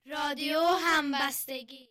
رادیو همبستگی.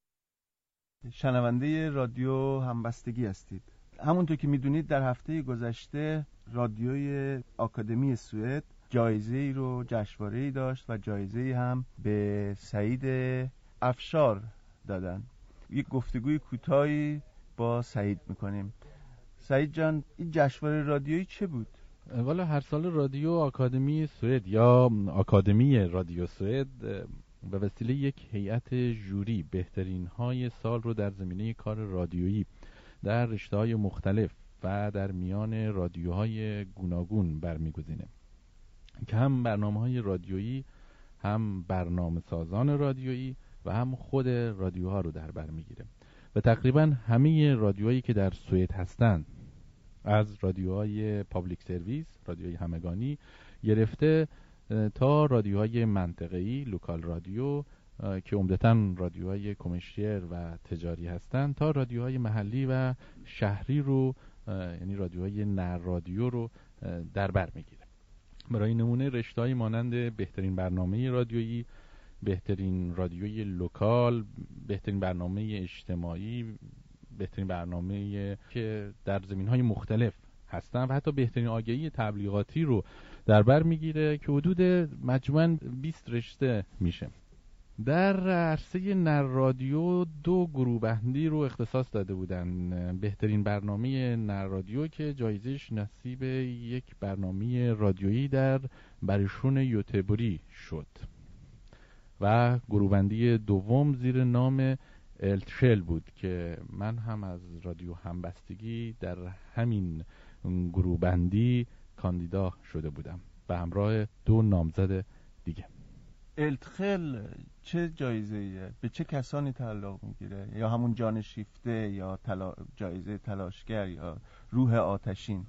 شنونده رادیو همبستگی هستید. همونطور که میدونید در هفته گذشته رادیوی آکادمی سوئد جایزه‌ای رو جشنواره‌ای داشت و جایزه‌ای هم به سعید افشار دادن. یک گفتگوی کوتاهی با سعید میکنیم. سعید جان، این جشنواره رادیویی چه بود؟ والا هر سال رادیو آکادمی سوئد یا آکادمی رادیو سوئد به وسیله یک هیئت ژوری بهترین های سال رو در زمینه کار رادیویی در رشته‌های مختلف و در میان رادیوهای گوناگون برمیگزینه که هم برنامه‌های رادیویی، هم برنامه سازان رادیویی و هم خود رادیوها رو در بر میگیره و تقریبا همه رادیوهایی که در سوئد هستند، از رادیوهای پابلیک سرویس، رادیوهای همگانی گرفته تا رادیوهای منطقه‌ای، لوکال رادیو که عمدتاً رادیوهای کمرشیل و تجاری هستند، تا رادیوهای محلی و شهری رو، یعنی رادیوهای نر رادیو رو در بر میگیره. برای نمونه رشته‌های مانند بهترین برنامه رادیویی، بهترین رادیوی لوکال، بهترین برنامه اجتماعی، بهترین برنامه که در زمینهای مختلف هستن و حتی بهترین آگهی تبلیغاتی رو در بر میگیره که حدود مجموعاً 20 رشته میشه. در عرصه نر رادیو 2 گروه بندی رو اختصاص داده بودن. بهترین برنامه نر رادیو که جایزش نصیب یک برنامه رادیویی در بریشون یوتبوری شد و گروه بندی دوم زیر نام التشل بود که من هم از رادیو همبستگی در همین گروه بندی کاندیدا شده بودم به همراه 2 نامزد دیگه. التخل چه جایزه‌ایه؟ به چه کسانی تعلق میگیره؟ یا همون جان شیفته یا جایزه تلاشگر یا روح آتشین؟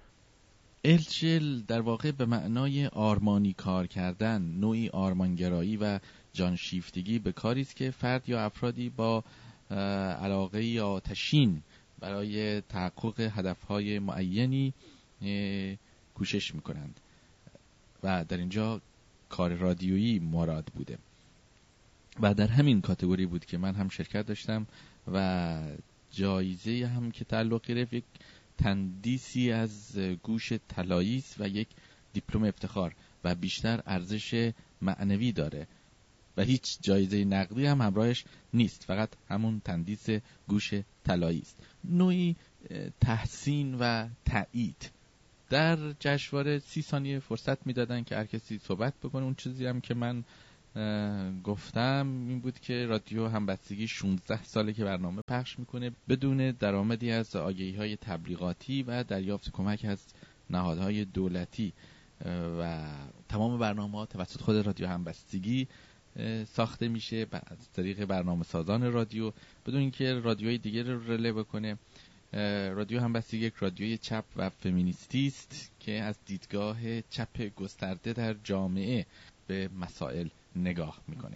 التشل در واقع به معنای آرمانی کار کردن، نوعی آرمانگرایی و جانشیفتگی به کاری است که فرد یا افرادی با علاقه آتشین برای تحقق هدفهای معینی کوشش میکنند و در اینجا کار رادیویی مراد بوده و در همین کاتگوری بود که من هم شرکت داشتم و جایزه هم که تعلق گرفت یک تندیسی از گوش طلایی است و یک دیپلم افتخار و بیشتر ارزش معنوی داره و هیچ جایزه نقدی هم همراهش نیست، فقط همون تندیس گوش طلایی است. نوعی تحسین و تایید. در جشنواره 30 ثانیه فرصت میدادن که هر کسی صحبت بکنه. اون چیزی هم که من گفتم این بود که رادیو همبستگی 16 ساله که برنامه پخش میکنه بدون درآمدی از آگهی‌های تبلیغاتی و دریافت کمک از نهادهای دولتی و تمام برنامه‌ها توسط خود رادیو همبستگی ساخته میشه از طریق برنامه سازان رادیو بدون اینکه رادیوهای دیگه رو رله بکنه. رادیو همبستگی یک رادیوی چپ و فمینیستی است که از دیدگاه چپ گسترده در جامعه به مسائل نگاه میکنه.